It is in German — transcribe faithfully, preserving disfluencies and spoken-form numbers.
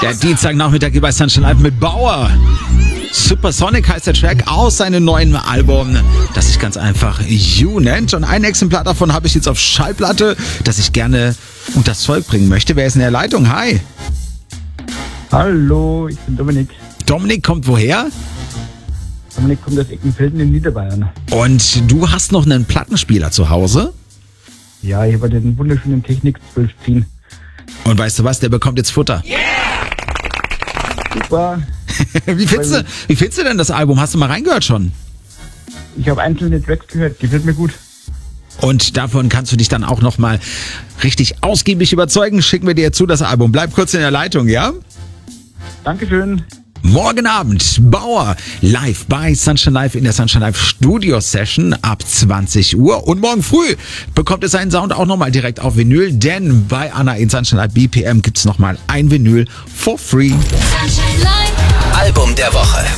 Der Dienstagnachmittag hier bei Sunshine Live mit Bauer. Supersonic heißt der Track aus seinem neuen Album, das sich ganz einfach You nennt. Und ein Exemplar davon habe ich jetzt auf Schallplatte, das ich gerne unters Volk bringen möchte. Wer ist in der Leitung? Hi. Hallo, ich bin Dominik. Dominik kommt woher? Dominik kommt aus Eckenfelden in Niederbayern. Und du hast noch einen Plattenspieler zu Hause? Ja, ich habe den wunderschönen Technik zwölf zehn. Und weißt du was, der bekommt jetzt Futter. Yeah! Super. Wie findest du, wie findest du denn das Album? Hast du mal reingehört schon? Ich habe einzelne Tracks gehört, gefällt mir gut. Und davon kannst du dich dann auch nochmal richtig ausgiebig überzeugen. Schicken wir dir zu das Album. Bleib kurz in der Leitung, ja? Dankeschön. Morgen Abend, Bauer, live bei Sunshine Live in der Sunshine Live Studio Session ab zwanzig Uhr. Und morgen früh bekommt es seinen Sound auch nochmal direkt auf Vinyl, denn bei Anna in Sunshine Live B P M gibt es nochmal ein Vinyl for free. Sunshine Live. Album der Woche.